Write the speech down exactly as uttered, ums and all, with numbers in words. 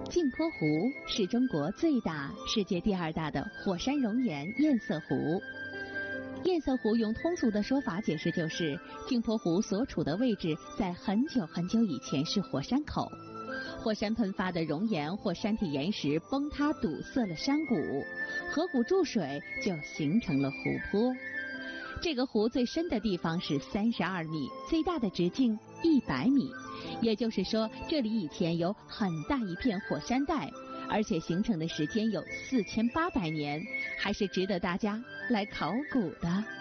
镜泊湖是中国最大、世界第二大的火山熔岩堰塞湖。堰塞湖用通俗的说法解释，就是镜泊湖所处的位置在很久很久以前是火山口，火山喷发的熔岩或山体岩石崩塌堵塞了山谷，河谷注水就形成了湖泊。这个湖最深的地方是三十二米，最大的直径一百米，也就是说，这里以前有很大一片火山带，而且形成的时间有四千八百年，还是值得大家来考古的。